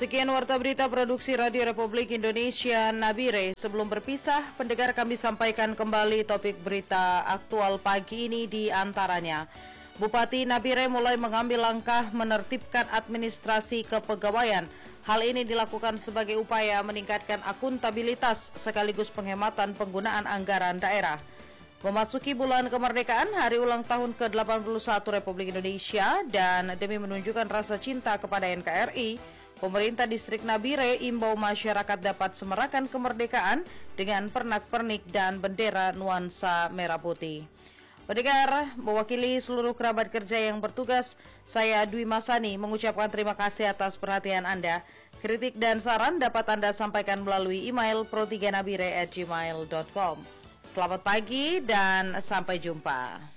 Sekian warta berita produksi Radio Republik Indonesia Nabire. Sebelum berpisah, pendengar kami sampaikan kembali topik berita aktual pagi ini di antaranya. Bupati Nabire mulai mengambil langkah menertibkan administrasi kepegawaian. Hal ini dilakukan sebagai upaya meningkatkan akuntabilitas sekaligus penghematan penggunaan anggaran daerah. Memasuki bulan kemerdekaan, hari ulang tahun ke-81 Republik Indonesia, dan demi menunjukkan rasa cinta kepada NKRI, pemerintah distrik Nabire imbau masyarakat dapat semerakan kemerdekaan dengan pernak-pernik dan bendera nuansa merah putih. Pendengar, mewakili seluruh kerabat kerja yang bertugas, saya Dwi Masani mengucapkan terima kasih atas perhatian Anda. Kritik dan saran dapat Anda sampaikan melalui email pro3nabire@gmail.com. Selamat pagi dan sampai jumpa.